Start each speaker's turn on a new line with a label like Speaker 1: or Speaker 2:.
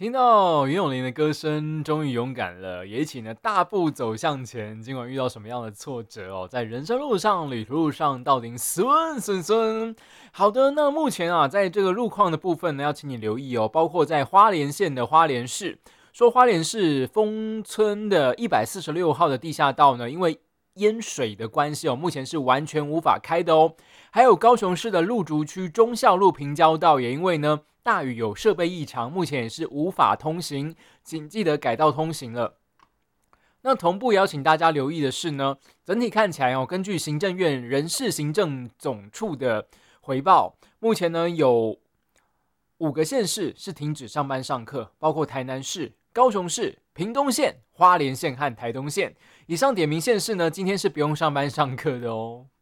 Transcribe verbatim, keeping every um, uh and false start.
Speaker 1: 听到袁咏琳的歌声，终于勇敢了，也一起呢大步走向前。尽管遇到什么样的挫折哦，在人生路上、旅途路上，到底顺顺顺。好的，那目前啊，在这个路况的部分呢，要请你留意哦，包括在花莲县的花莲市，说花莲市丰村的一百四十六号的地下道呢，因为淹水的关系哦，目前是完全无法开的哦。还有高雄市的鹿竹区忠孝路平交道，也因为呢大雨有设备异常，目前也是无法通行，请记得改道通行了。那同步邀请大家留意的是呢，整体看起来哦，根据行政院人事行政总处的回报，目前呢有五个县市是停止上班上课，包括台南市、高雄市、屏东县、花莲县和台东县。以上点名县市呢，今天是不用上班上课的哦。